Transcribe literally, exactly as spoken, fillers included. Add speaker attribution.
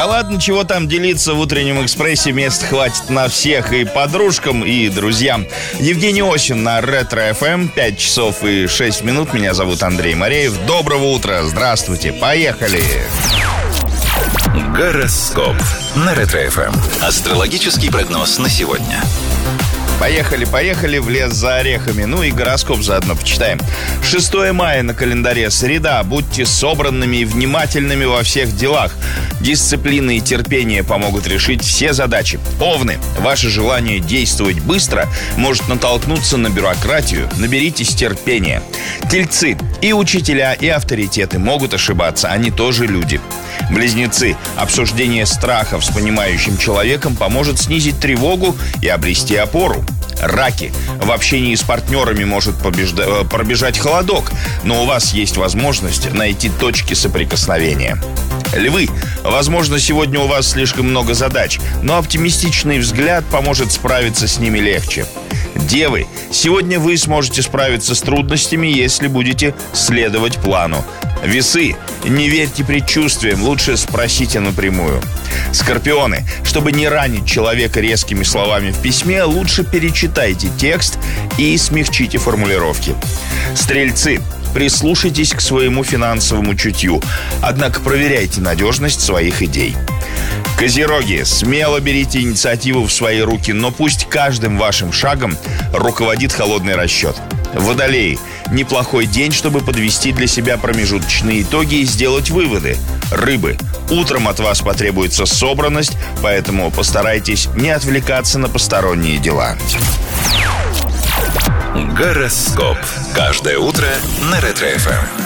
Speaker 1: Да ладно, чего там делиться, в утреннем экспрессе мест хватит на всех, и подружкам, и друзьям. Евгений Осин на Ретро-эф эм, пять часов и шесть минут. Меня зовут Андрей Мореев. Доброго утра, здравствуйте, поехали!
Speaker 2: Гороскоп на Ретро-эф эм. Астрологический прогноз на сегодня.
Speaker 1: Поехали, поехали в лес за орехами. Ну и гороскоп заодно почитаем. шестое мая на календаре, среда. Будьте собранными и внимательными во всех делах. Дисциплина и терпение помогут решить все задачи. Овны, ваше желание действовать быстро может натолкнуться на бюрократию. Наберитесь терпения. Тельцы, и учителя, и авторитеты могут ошибаться. Они тоже люди. Близнецы, обсуждение страхов с понимающим человеком поможет снизить тревогу и обрести опору. Раки, в общении с партнерами может побежда... пробежать холодок, но у вас есть возможность найти точки соприкосновения. Львы, возможно, сегодня у вас слишком много задач, но оптимистичный взгляд поможет справиться с ними легче. Девы, сегодня вы сможете справиться с трудностями, если будете следовать плану. Весы, не верьте предчувствиям, лучше спросите напрямую. Скорпионы, чтобы не ранить человека резкими словами в письме, лучше перечитайте текст и смягчите формулировки. Стрельцы, прислушайтесь к своему финансовому чутью, однако проверяйте надежность своих идей. Козероги, смело берите инициативу в свои руки, но пусть каждым вашим шагом руководит холодный расчет. Водолеи, неплохой день, чтобы подвести для себя промежуточные итоги и сделать выводы. Рыбы, утром от вас потребуется собранность, поэтому постарайтесь не отвлекаться на посторонние дела.
Speaker 2: Гороскоп. Каждое утро на Ретро-эф эм.